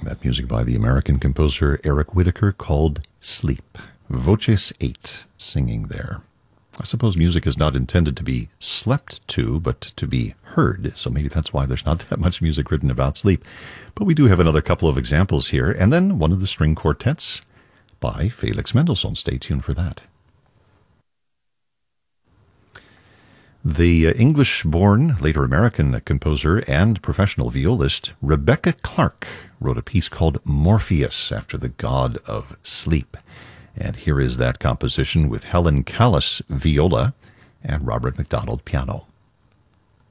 That music by the American composer Eric Whitacre called Sleep. Voces 8 singing there. I suppose music is not intended to be slept to, but to be heard, so maybe that's why there's not that much music written about sleep. But we do have another couple of examples here, and then one of the string quartets by Felix Mendelssohn. Stay tuned for that. The English-born, later American composer and professional violist Rebecca Clark wrote a piece called Morpheus after the god of sleep. And here is that composition with Helen Callis viola and Robert MacDonald piano.